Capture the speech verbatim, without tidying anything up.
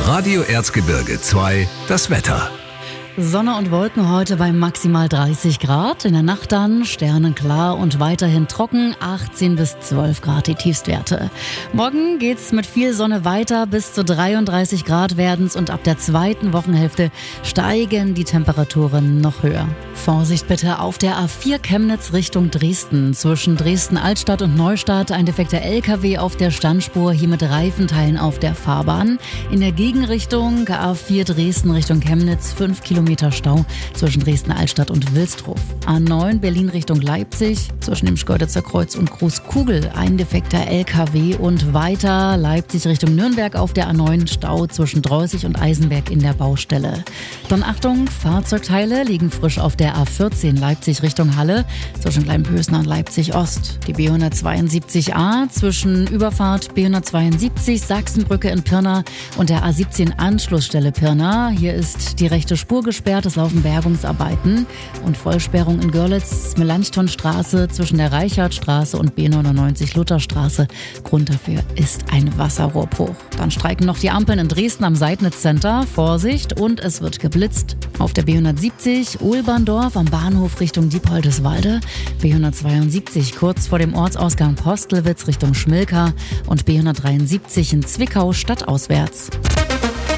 Radio Erzgebirge zwei, das Wetter. Sonne und Wolken heute bei maximal dreißig Grad. In der Nacht dann sternenklar und weiterhin trocken, achtzehn bis zwölf Grad die Tiefstwerte. Morgen geht's mit viel Sonne weiter, bis zu dreiunddreißig Grad werden's und ab der zweiten Wochenhälfte steigen die Temperaturen noch höher. Vorsicht bitte auf der A vier Chemnitz Richtung Dresden. Zwischen Dresden-Altstadt und Neustadt ein defekter L K W auf der Standspur, hier mit Reifenteilen auf der Fahrbahn. In der Gegenrichtung A vier Dresden Richtung Chemnitz, fünf Kilometer Stau zwischen Dresden-Altstadt und Wilsdruff. A neun Berlin Richtung Leipzig, zwischen dem Schkeuditzer Kreuz und Großkugel ein defekter L K W und weiter Leipzig Richtung Nürnberg auf der A neun Stau zwischen Dreußig und Eisenberg in der Baustelle. Dann Achtung, Fahrzeugteile liegen frisch auf der A vierzehn Leipzig Richtung Halle, zwischen Kleinpösner und Leipzig Ost. Die B hundertzweiundsiebzig A zwischen Überfahrt B hundertzweiundsiebzig Sachsenbrücke in Pirna und der A siebzehn Anschlussstelle Pirna. Hier ist die rechte Spur gesperrt, es laufen Bergungsarbeiten und Vollsperrung in Görlitz, Melanchthonstraße zwischen der Reichardtstraße und B neunundneunzig Lutherstraße. Grund dafür ist ein Wasserrohrbruch. Dann streiken noch die Ampeln in Dresden am Seidnitz Center. Vorsicht, und es wird geblitzt. Auf der B hundertsiebzig Ulberndorf am Bahnhof Richtung Diepoldeswalde, B hundertzweiundsiebzig kurz vor dem Ortsausgang Postelwitz Richtung Schmilka und B hundertdreiundsiebzig in Zwickau stadtauswärts.